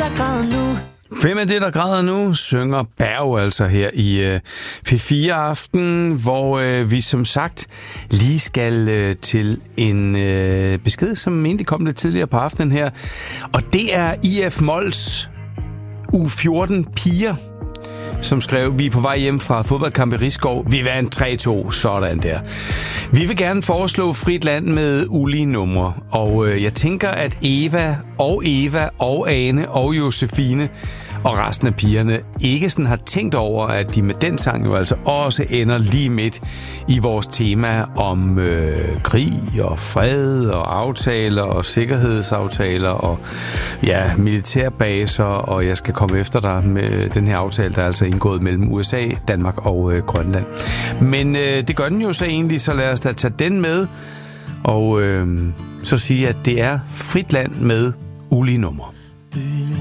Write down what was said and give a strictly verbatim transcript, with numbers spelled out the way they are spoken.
der græder nu. Hvem er det, der græder nu? Synger Berg altså her i uh, P fire Aften, hvor uh, vi som sagt lige skal uh, til en uh, besked, som egentlig kom lidt tidligere på aftenen her. Og det er I F Mols U fjorten piger, som skrev, vi er på vej hjem fra fodboldkamp i Risskov. Vi vandt tre to, sådan der. Vi vil gerne foreslå frit land med ulige numre. Og øh, jeg tænker, at Eva og Eva og Ane og Josefine og resten af pigerne ikke sådan har tænkt over, at de med den sang jo altså også ender lige midt i vores tema om øh, krig og fred og aftaler og sikkerhedsaftaler og ja, militærbaser, og jeg skal komme efter dig med den her aftale, der er altså indgået mellem U S A, Danmark og øh, Grønland. Men øh, det gør den jo så egentlig, så lad os da tage den med og øh, så sige, at det er frit land med ulige numre.